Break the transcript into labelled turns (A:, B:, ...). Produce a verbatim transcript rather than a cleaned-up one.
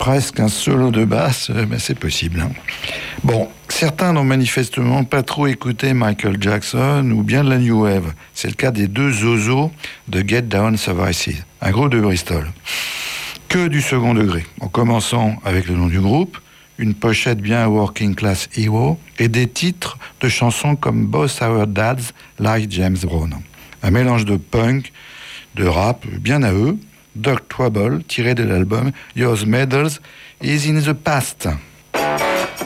A: presque un solo de basse, mais c'est possible. Hein. Bon, certains n'ont manifestement pas trop écouté Michael Jackson ou bien de la New Wave. C'est le cas des deux Zozo de Get Down Services, un groupe de Bristol. Que du second degré, en commençant avec le nom du groupe, une pochette bien Working Class Hero et des titres de chansons comme Both Our Dads, like James Brown. Un mélange de punk, de rap, bien à eux, Doc Trouble, tiré de l'album Your Medals is in the Past.